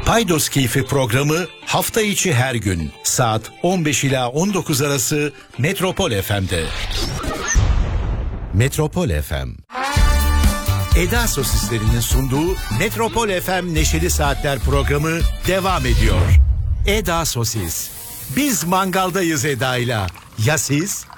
Paydos Keyfi programı hafta içi her gün saat 15 ila 19 arası Metropol FM'de. Metropol FM. Eda Sosislerinin sunduğu Metropol FM Neşeli Saatler programı devam ediyor. Eda Sosis. Biz mangaldayız Eda'yla. Ya siz?